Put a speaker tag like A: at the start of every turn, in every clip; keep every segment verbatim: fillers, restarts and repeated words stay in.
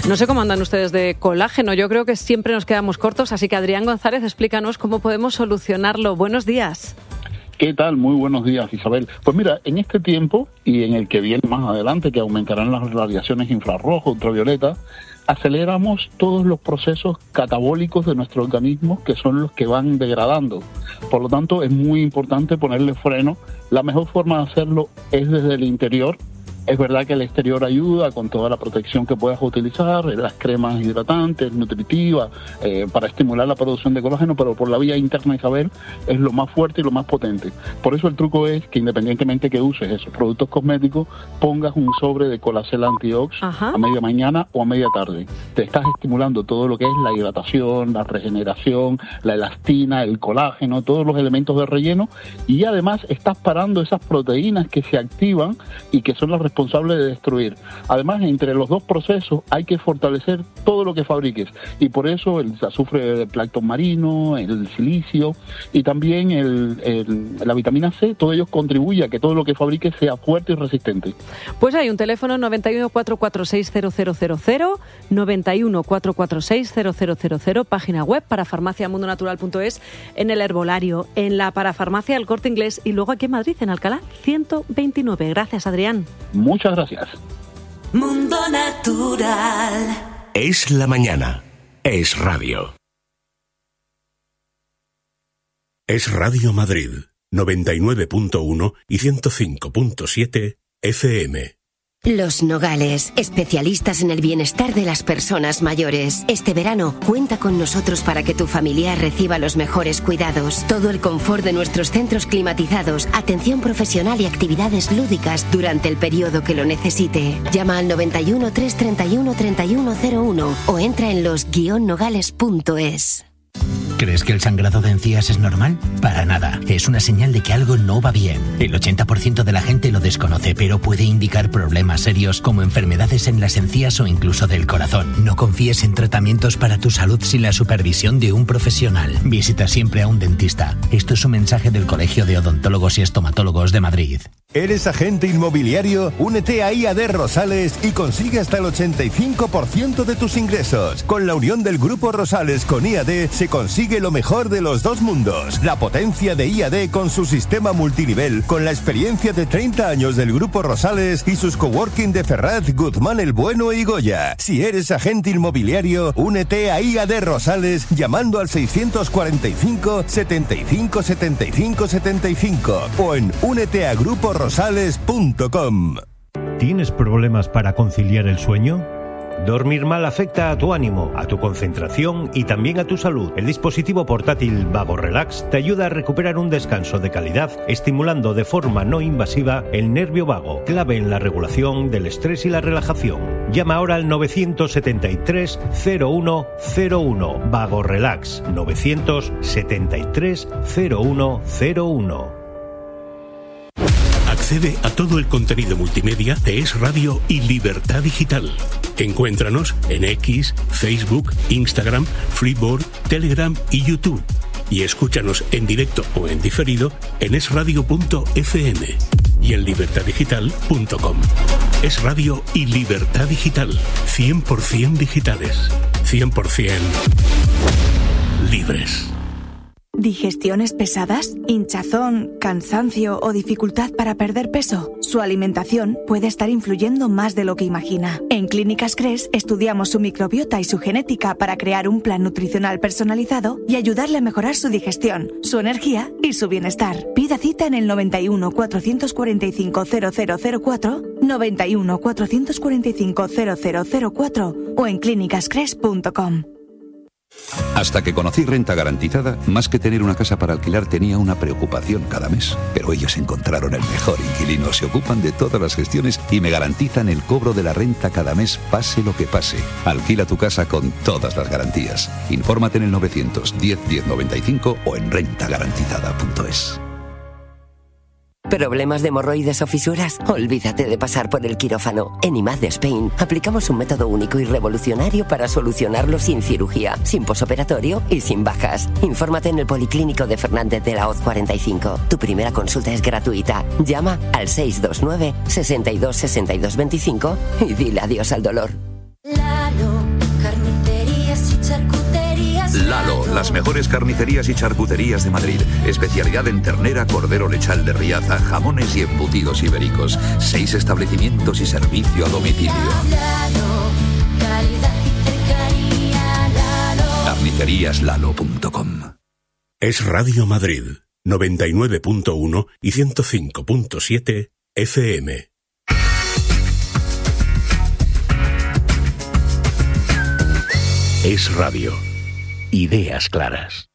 A: No sé cómo andan ustedes de colágeno, yo creo que siempre nos quedamos cortos, así que Adrián González, explícanos cómo podemos solucionarlo. Buenos días.
B: ¿Qué tal? Muy buenos días, Isabel. Pues mira, en este tiempo y en el que viene más adelante, que aumentarán las radiaciones infrarrojas, ultravioletas, aceleramos todos los procesos catabólicos de nuestro organismo, que son los que van degradando. Por lo tanto, es muy importante ponerle freno. La mejor forma de hacerlo es desde el interior. Es verdad que el exterior ayuda con toda la protección que puedas utilizar, las cremas hidratantes, nutritivas, eh, para estimular la producción de colágeno, pero por la vía interna, Isabel, es lo más fuerte y lo más potente. Por eso el truco es que independientemente que uses esos productos cosméticos, pongas un sobre de Colacel Antiox a media mañana o a media tarde. Te estás estimulando todo lo que es la hidratación, la regeneración, la elastina, el colágeno, todos los elementos de relleno, y además estás parando esas proteínas que se activan y que son las responsables de destruir. Además, entre los dos procesos hay que fortalecer todo lo que fabriques, y por eso el azufre de plancton marino, el silicio y también el, el, la vitamina C, todo ello contribuye a que todo lo que fabriques sea fuerte y resistente.
A: Pues hay un teléfono noventa y uno, cuatrocientos cuarenta y seis, cero cero cero cero, noventa y uno, cuatrocientos cuarenta y seis, cero cero cero cero, página web para farmacia mundo natural punto es, en el herbolario, en la parafarmacia El Corte Inglés y luego aquí en Madrid, en Alcalá ciento veintinueve. Gracias, Adrián.
B: Muchas gracias.
C: Mundo Natural.
D: Es la mañana. Es radio. Es Radio Madrid, noventa y nueve punto uno y ciento cinco punto siete F M.
E: Los Nogales, especialistas en el bienestar de las personas mayores. Este verano, cuenta con nosotros para que tu familiar reciba los mejores cuidados. Todo el confort de nuestros centros climatizados, atención profesional y actividades lúdicas durante el periodo que lo necesite. Llama al noventa y uno, trescientos treinta y uno, treinta y uno cero uno o entra en los guion nogales punto es.
F: ¿Crees que el sangrado de encías es normal? Para nada. Es una señal de que algo no va bien. El ochenta por ciento de la gente lo desconoce, pero puede indicar problemas serios como enfermedades en las encías o incluso del corazón. No confíes en tratamientos para tu salud sin la supervisión de un profesional. Visita siempre a un dentista. Esto es un mensaje del Colegio de Odontólogos y Estomatólogos de Madrid.
G: ¿Eres agente inmobiliario? Únete a I A D Rosales y consigue hasta el ochenta y cinco por ciento de tus ingresos. Con la unión del Grupo Rosales con I A D se consigue lo mejor de los dos mundos. La potencia de I A D con su sistema multinivel, con la experiencia de treinta años del Grupo Rosales y sus coworking de Ferraz, Guzmán el Bueno y Goya. Si eres agente inmobiliario, únete a I A D Rosales llamando al seiscientos cuarenta y cinco, setenta y cinco, setenta y cinco, setenta y cinco o en únete a grupo rosales punto com.
H: ¿Tienes problemas para conciliar el sueño? Dormir mal afecta a tu ánimo, a tu concentración y también a tu salud. El dispositivo portátil Vago Relax te ayuda a recuperar un descanso de calidad, estimulando de forma no invasiva el nervio vago, clave en la regulación del estrés y la relajación. Llama ahora al novecientos setenta y tres, cero uno cero uno. Vago Relax, novecientos setenta y tres, cero uno cero uno.
D: Accede a todo el contenido multimedia de Es Radio y Libertad Digital. Encuéntranos en X, Facebook, Instagram, Freeboard, Telegram y YouTube. Y escúchanos en directo o en diferido en es radio punto efe eme y en libertad digital punto com. Es Radio y Libertad Digital. cien por ciento digitales. cien por ciento libres.
I: ¿Digestiones pesadas? ¿Hinchazón, cansancio o dificultad para perder peso? Su alimentación puede estar influyendo más de lo que imagina. En Clínicas Cres estudiamos su microbiota y su genética para crear un plan nutricional personalizado y ayudarle a mejorar su digestión, su energía y su bienestar. Pida cita en el noventa y uno, cuatrocientos cuarenta y cinco, cero cero cero cuatro, noventa y uno, cuatrocientos cuarenta y cinco, cero cero cero cuatro o en clínicas cres punto com.
J: Hasta que conocí Renta Garantizada, más que tener una casa para alquilar tenía una preocupación cada mes. Pero ellos encontraron el mejor inquilino, se ocupan de todas las gestiones y me garantizan el cobro de la renta cada mes, pase lo que pase. Alquila tu casa con todas las garantías. Infórmate en el novecientos diez, diez noventa y cinco o en renta garantizada punto es.
E: ¿Problemas de hemorroides o fisuras? Olvídate de pasar por el quirófano. En I M A D de Spain aplicamos un método único y revolucionario para solucionarlo sin cirugía, sin posoperatorio y sin bajas. Infórmate en el Policlínico de Fernández de la Hoz cuarenta y cinco. Tu primera consulta es gratuita. Llama al seis dos nueve, sesenta y dos, sesenta y dos veinticinco y dile adiós al dolor.
C: Lalo.
J: Lalo, las mejores carnicerías y charcuterías de Madrid. Especialidad en ternera, cordero lechal de Riaza, jamones y embutidos ibéricos. Seis establecimientos y servicio a domicilio. carnicerías lalo punto com.
D: Es Radio Madrid, noventa y nueve punto uno y ciento cinco punto siete F M. Es Radio. Ideas claras.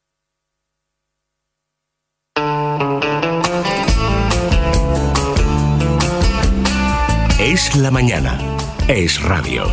D: Es la mañana. Es Radio.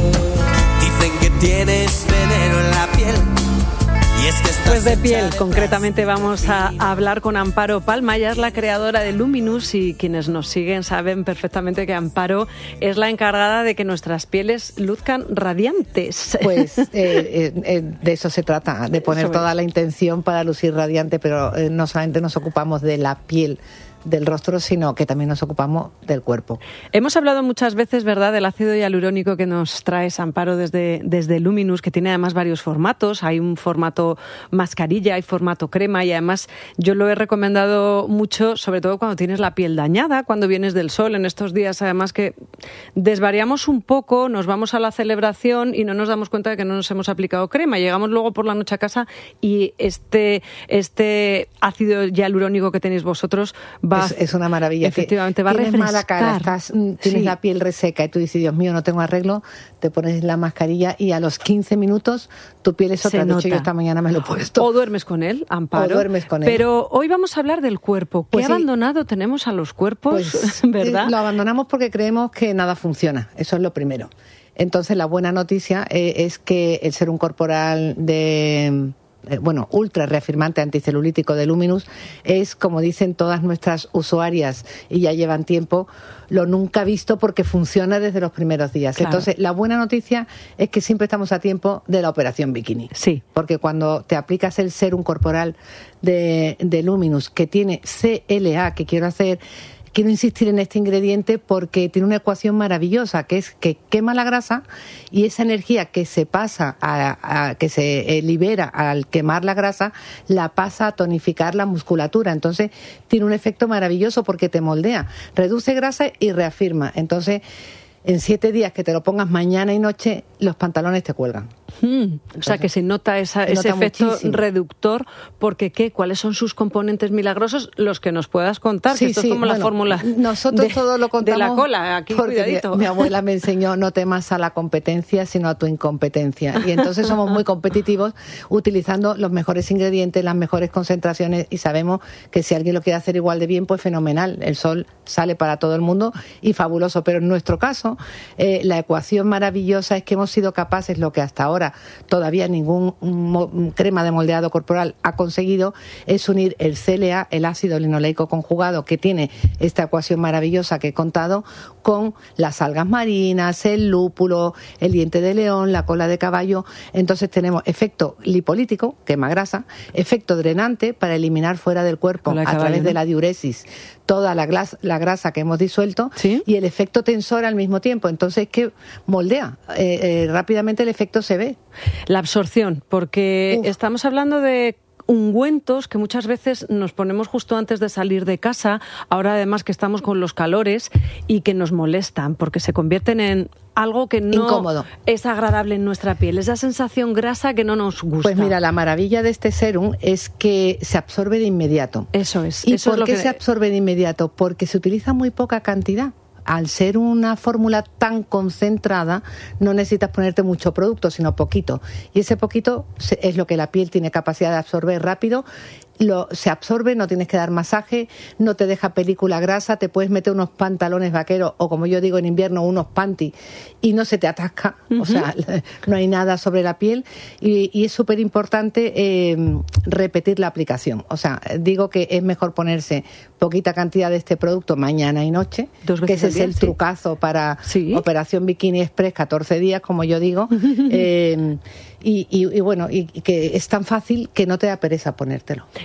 K: Dicen que tienes veneno en la piel. Y es que estás
A: pues de piel, concretamente vamos a, a hablar con Amparo Palma. Ella es la creadora de Luminous y quienes nos siguen saben perfectamente que Amparo es la encargada de que nuestras pieles luzcan radiantes.
L: Pues eh, eh, de eso se trata, de poner toda la intención para lucir radiante, pero eh, no solamente nos ocupamos de la piel del rostro, sino que también nos ocupamos del cuerpo.
A: Hemos hablado muchas veces, ¿verdad?, del ácido hialurónico que nos trae Amparo desde, desde Luminous, que tiene además varios formatos. Hay un formato mascarilla, hay formato crema y además yo lo he recomendado mucho, sobre todo cuando tienes la piel dañada, cuando vienes del sol, en estos días además que desvariamos un poco, nos vamos a la celebración y no nos damos cuenta de que no nos hemos aplicado crema. Llegamos luego por la noche a casa y este, este ácido hialurónico que tenéis vosotros va
L: Es, es una maravilla.
A: Efectivamente, va a
L: tienes
A: refrescar.
L: Mala cara, estás, tienes sí. la piel reseca y tú dices, Dios mío, no tengo arreglo, te pones la mascarilla y a los quince minutos tu piel es otra. De hecho, yo esta mañana me lo he puesto.
A: O duermes con él, Amparo.
L: O duermes con él.
A: Pero hoy vamos a hablar del cuerpo. ¿Qué pues sí. abandonado tenemos a los cuerpos?
L: Pues,
A: ¿verdad?
L: Lo abandonamos porque creemos que nada funciona. Eso es lo primero. Entonces, la buena noticia eh, es que el serum corporal de... bueno, ultra reafirmante anticelulítico de Luminous es, como dicen todas nuestras usuarias y ya llevan tiempo, lo nunca visto porque funciona desde los primeros días. Claro. Entonces, la buena noticia es que siempre estamos a tiempo de la operación bikini.
A: Sí.
L: Porque cuando te aplicas el serum corporal de, de Luminous, que tiene C L A, que quiero hacer... Quiero insistir en este ingrediente porque tiene una ecuación maravillosa, que es que quema la grasa y esa energía que se pasa, a, a, que se libera al quemar la grasa, la pasa a tonificar la musculatura. Entonces tiene un efecto maravilloso porque te moldea, reduce grasa y reafirma. Entonces, en siete días que te lo pongas mañana y noche, los pantalones te cuelgan.
A: Hmm, o sea que se nota esa, se ese nota efecto muchísimo. Reductor, porque ¿qué? ¿Cuáles son sus componentes milagrosos? Los que nos puedas contar,
L: sí,
A: que esto
L: sí,
A: es como
L: bueno,
A: la fórmula
L: nosotros
A: de,
L: todo lo contamos
A: de la cola, aquí cuidadito.
L: Mi, mi abuela me enseñó, no temas a la competencia, sino a tu incompetencia. Y entonces somos muy competitivos utilizando los mejores ingredientes, las mejores concentraciones, y sabemos que si alguien lo quiere hacer igual de bien, pues fenomenal. El sol sale para todo el mundo y fabuloso. Pero en nuestro caso, eh, la ecuación maravillosa es que hemos sido capaces, lo que hasta ahora todavía ningún mo- crema de moldeado corporal ha conseguido, es unir el C L A, el ácido linoleico conjugado, que tiene esta ecuación maravillosa que he contado, con las algas marinas, el lúpulo, el diente de león, la cola de caballo. Entonces tenemos efecto lipolítico, quema grasa, efecto drenante para eliminar fuera del cuerpo a caballo, través ¿no? de la diuresis toda la, glas, la grasa que hemos disuelto, ¿sí? Y el efecto tensor al mismo tiempo. Entonces, que moldea. Eh, eh, rápidamente el efecto se ve.
A: La absorción, porque Uf. estamos hablando de ungüentos que muchas veces nos ponemos justo antes de salir de casa, ahora además que estamos con los calores y que nos molestan porque se convierten en algo que no
L: Incómodo.
A: es agradable en nuestra piel, esa sensación grasa que no nos gusta.
L: Pues mira, la maravilla de este serum es que se absorbe de inmediato.
A: Eso es.
L: ¿Y
A: eso
L: por
A: es lo
L: qué
A: que...
L: se absorbe de inmediato? Porque se utiliza muy poca cantidad. Al ser una fórmula tan concentrada, no necesitas ponerte mucho producto, sino poquito. Y ese poquito es lo que la piel tiene capacidad de absorber rápido. Lo, se absorbe, no tienes que dar masaje, no te deja película grasa, te puedes meter unos pantalones vaqueros o, como yo digo en invierno, unos panty y no se te atasca. Uh-huh. O sea, no hay nada sobre la piel y, y es súper importante eh, repetir la aplicación. O sea, digo que es mejor ponerse poquita cantidad de este producto mañana y noche,
A: Dos veces
L: que ese
A: día,
L: es el
A: sí.
L: trucazo para
A: ¿Sí?
L: Operación Bikini Express, catorce días, como yo digo. eh, Y, y, y bueno, y, y que es tan fácil que no te da pereza ponértelo.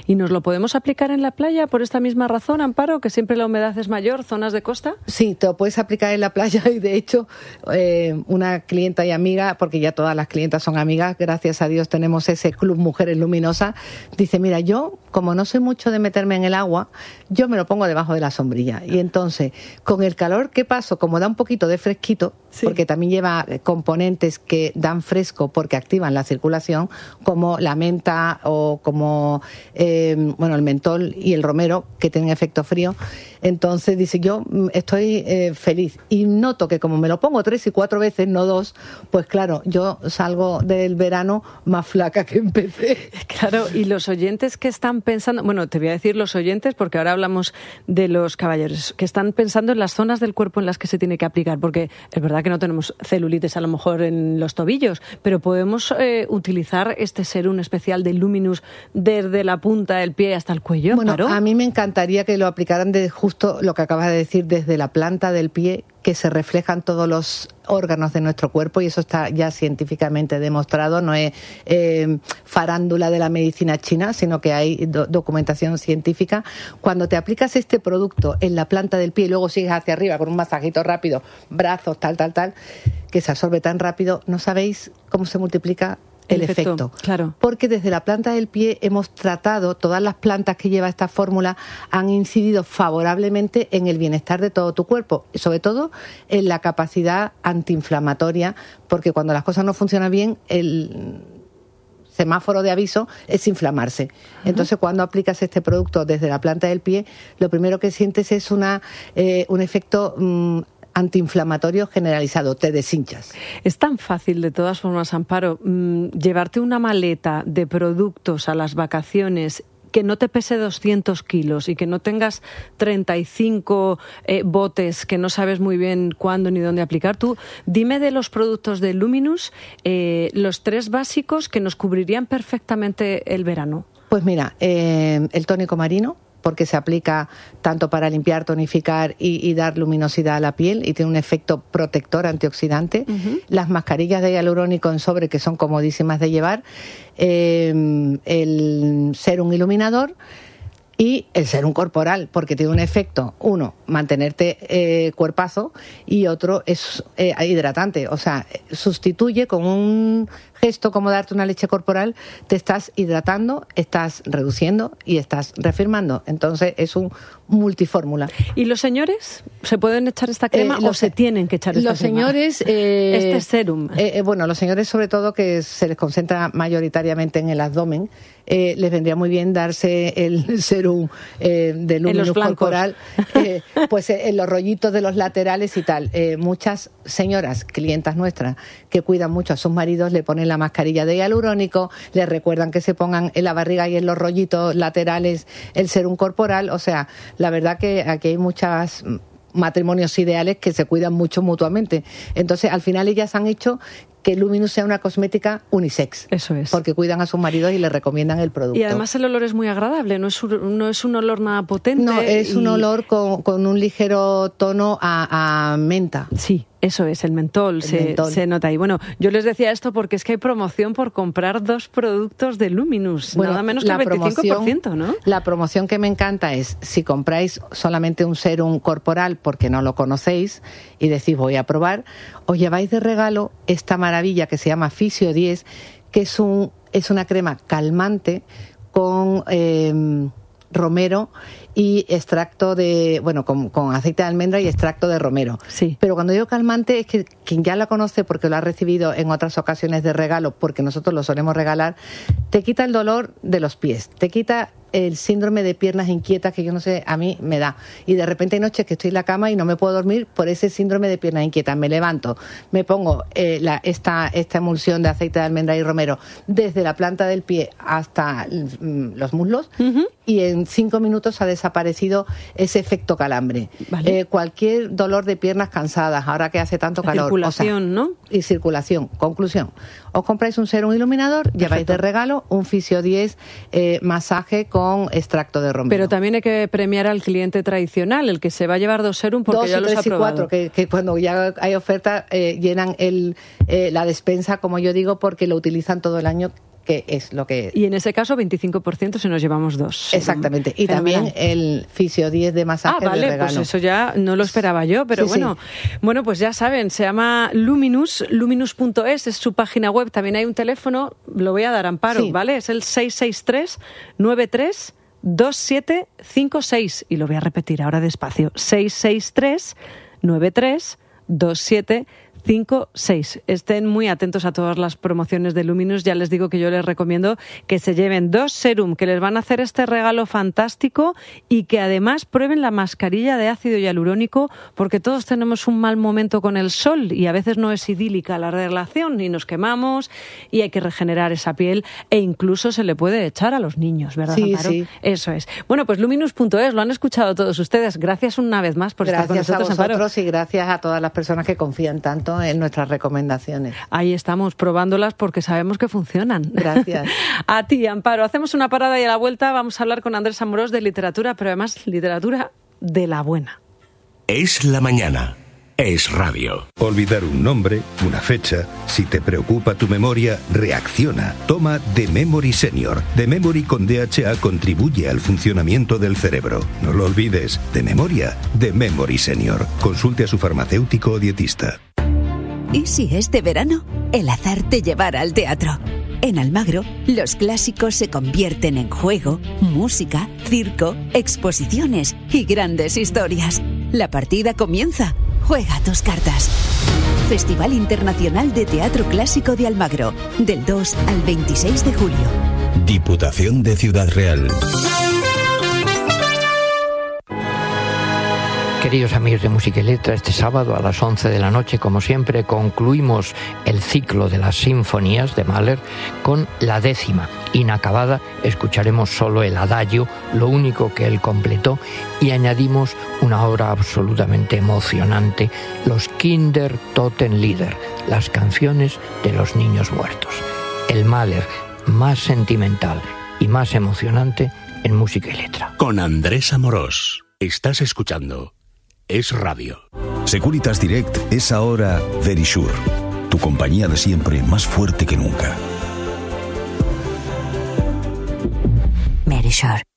A: ¿Y nos lo podemos aplicar en la playa por esta misma razón, Amparo, que siempre la humedad es mayor, zonas de costa?
L: Sí, te lo puedes aplicar en la playa y de hecho eh, una clienta y amiga, porque ya todas las clientas son amigas, gracias a Dios tenemos ese club Mujeres Luminosas, dice, mira, yo como no soy mucho de meterme en el agua, yo me lo pongo debajo de la sombrilla. Y entonces, con el calor que paso, como da un poquito de fresquito, sí, porque también lleva componentes que dan fresco porque activan la circulación, como la menta o como eh, bueno, el mentol y el romero, que tienen efecto frío. Entonces dice, yo estoy eh, feliz y noto que como me lo pongo tres y cuatro veces, no dos, pues claro, yo salgo del verano más flaca que empecé.
A: Claro, y los oyentes que están pensando, bueno, te voy a decir los oyentes porque ahora hablamos de los caballeros, que están pensando en las zonas del cuerpo en las que se tiene que aplicar, porque es verdad que no tenemos celulitis a lo mejor en los tobillos, pero podemos eh, utilizar este serum especial de Luminous desde la punta del pie hasta el cuello.
L: Bueno,
A: ¿Claro?
L: A mí me encantaría que lo aplicaran de justo lo que acabas de decir, desde la planta del pie, que se reflejan todos los órganos de nuestro cuerpo, y eso está ya científicamente demostrado, no es eh, farándula de la medicina china, sino que hay do- documentación científica. Cuando te aplicas este producto en la planta del pie y luego sigues hacia arriba con un masajito rápido, brazos, tal, tal, tal, que se absorbe tan rápido, no sabéis cómo se multiplica el, el efecto, efecto.
A: Claro.
L: Porque desde la planta del pie hemos tratado, todas las plantas que lleva esta fórmula han incidido favorablemente en el bienestar de todo tu cuerpo, y sobre todo en la capacidad antiinflamatoria, porque cuando las cosas no funcionan bien, el semáforo de aviso es inflamarse. Uh-huh. Entonces, cuando aplicas este producto desde la planta del pie, lo primero que sientes es una eh, un efecto mmm, antiinflamatorio generalizado, te deshinchas.
A: Es tan fácil, de todas formas, Amparo, mmm, llevarte una maleta de productos a las vacaciones que no te pese doscientos kilos y que no tengas treinta y cinco eh, botes que no sabes muy bien cuándo ni dónde aplicar. Tú dime de los productos de Luminous, eh, los tres básicos que nos cubrirían perfectamente el verano.
L: Pues mira, eh, el tónico marino, porque se aplica tanto para limpiar, tonificar y, y dar luminosidad a la piel y tiene un efecto protector antioxidante. Uh-huh. Las mascarillas de hialurónico en sobre, que son comodísimas de llevar. Eh, el serum iluminador y el serum corporal, porque tiene un efecto, uno, mantenerte eh, cuerpazo, y otro es eh, hidratante. O sea, sustituye con un gesto como darte una leche corporal, te estás hidratando, estás reduciendo y estás reafirmando. Entonces es un multifórmula.
A: ¿Y los señores se pueden echar esta crema eh, o se tienen que echar esta
L: los
A: crema?
L: Los señores... Eh,
A: este serum.
L: Eh, eh, bueno, los señores sobre todo, que se les concentra mayoritariamente en el abdomen, eh, les vendría muy bien darse el serum eh, de Luminous corporal, eh, pues eh, en los rollitos de los laterales y tal. Eh, muchas señoras, clientas nuestras, que cuidan mucho a sus maridos, le ponen la mascarilla de hialurónico, les recuerdan que se pongan en la barriga y en los rollitos laterales el serum corporal. O sea, la verdad que aquí hay muchas matrimonios ideales que se cuidan mucho mutuamente. Entonces, al final ellas han hecho que Luminous sea una cosmética unisex.
A: Eso es.
L: Porque cuidan a sus maridos y les recomiendan el producto.
A: Y además el olor es muy agradable, no es un, no es un olor nada potente.
L: No, es
A: y...
L: un olor con, con un ligero tono a, a menta.
A: Sí, eso es, el mentol,
L: el
A: se,
L: mentol.
A: se nota ahí. Bueno, yo les decía esto porque es que hay promoción por comprar dos productos de Luminous, bueno, nada menos que el veinticinco por ciento, ¿no?
L: La promoción que me encanta es, si compráis solamente un serum corporal porque no lo conocéis y decís voy a probar, os lleváis de regalo esta maravilla que se llama Fisio diez, que es un es una crema calmante con eh, romero y extracto de, bueno, con, con aceite de almendra y extracto de romero.
A: Sí.
L: Pero cuando digo calmante es que quien ya la conoce porque lo ha recibido en otras ocasiones de regalo, porque nosotros lo solemos regalar, te quita el dolor de los pies, te quita el síndrome de piernas inquietas que yo no sé, a mí me da. Y de repente hay noches que estoy en la cama y no me puedo dormir por ese síndrome de piernas inquietas. Me levanto, me pongo eh, la, esta, esta emulsión de aceite de almendra y romero desde la planta del pie hasta mm, los muslos, uh-huh, y en cinco minutos ha desaparecido ese efecto calambre.
A: Vale.
L: Eh, cualquier dolor de piernas cansadas, ahora que hace tanto calor.
A: Circulación,
L: o sea,
A: ¿no?
L: Y circulación. Conclusión. Os compráis un serum iluminador, Perfecto. Lleváis de regalo un Fisio diez eh, masaje con extracto de romero.
A: Pero también hay que premiar al cliente tradicional, el que se va a llevar dos serum porque
L: dos,
A: ya los
L: tres
A: ha probado.
L: Y cuatro, que, que cuando ya hay oferta eh, llenan el, eh, la despensa, como yo digo, porque lo utilizan todo el año que es lo que...
A: Y en ese caso veinticinco por ciento si nos llevamos dos.
L: Exactamente. Y
A: Fenomenal.
L: también el Fisio diez de masaje
A: Ah, vale,
L: de regalo.
A: pues eso ya no lo esperaba yo, pero
L: Sí,
A: bueno.
L: sí.
A: Bueno, pues ya saben, se llama Luminus, luminus punto es, es su página web. También hay un teléfono, lo voy a dar, Amparo,
L: Sí.
A: ¿vale? Es el seis seis tres nueve tres dos siete cinco seis. Y lo voy a repetir ahora despacio. seis seis tres nueve tres dos siete cinco seis. Estén muy atentos a todas las promociones de Luminus. Ya les digo que yo les recomiendo que se lleven dos serum, que les van a hacer este regalo fantástico y que además prueben la mascarilla de ácido hialurónico, porque todos tenemos un mal momento con el sol y a veces no es idílica la relación y nos quemamos y hay que regenerar esa piel e incluso se le puede echar a los niños, ¿verdad,
L: Sí,
A: Amparo?
L: sí.
A: Eso es. Bueno, pues luminus punto es, lo han escuchado todos ustedes. Gracias una vez más por estar con
L: Gracias a
A: nosotros, Amparo.
L: vosotros y gracias a todas las personas que confían tanto en nuestras recomendaciones.
A: Ahí estamos, probándolas porque sabemos que funcionan.
L: Gracias.
A: A ti, Amparo. Hacemos una parada y a la vuelta vamos a hablar con Andrés Amorós de literatura, pero además literatura de la buena.
D: Es la mañana. Es radio.
G: Olvidar un nombre, una fecha, si te preocupa tu memoria, reacciona. Toma The Memory Senior. The Memory con D H A contribuye al funcionamiento del cerebro. No lo olvides, de memoria, The Memory Senior. Consulte a su farmacéutico o dietista.
M: ¿Y si este verano el azar te llevara al teatro? En Almagro, los clásicos se convierten en juego, música, circo, exposiciones y grandes historias. La partida comienza. Juega tus cartas. Festival Internacional de Teatro Clásico de Almagro, del dos al veintiséis de julio.
N: Diputación de Ciudad Real.
O: Queridos amigos de Música y Letra, este sábado a las once de la noche, como siempre, concluimos el ciclo de las sinfonías de Mahler con la décima. Inacabada, escucharemos solo el adagio, lo único que él completó, y añadimos una obra absolutamente emocionante, los Kinder Totenlieder, las canciones de los niños muertos. El Mahler más sentimental y más emocionante en Música y Letra.
D: Con Andrés Amorós. Estás escuchando Es Radio.
N: Securitas Direct es ahora Verisure, tu compañía de siempre más fuerte que nunca.
M: Verisure.